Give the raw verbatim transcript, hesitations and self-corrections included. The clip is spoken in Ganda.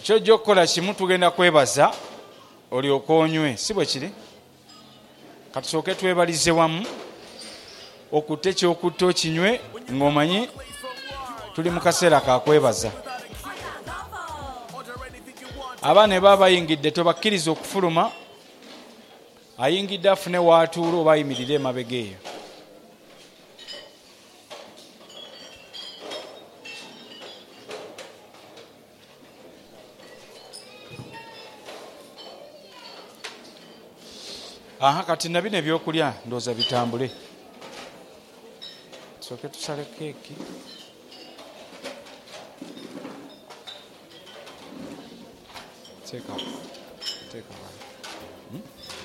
kyojja okukola kimu, tugenda kwebaza olyoke onywe, si bwe kiri? Katusooke twebalize wamu okutte ekyokutta okinywe ng'omanyi tuli mu kaseera ka kwebaza. Abaana ne baba bayingidde tobakkiriza okufuluma, ayingidde afune waatuula oba ayimirire emabega eyo. Aha, kati na bino ebyokulya ndooza bitambule. Tusooke tusale keeki. Teeka. Teeka. Hmm?